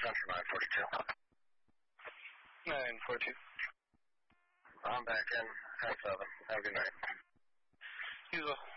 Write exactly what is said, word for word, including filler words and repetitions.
Central nine forty-two. nine forty-two. I'm back in. ten seven. Have a good night. You as well.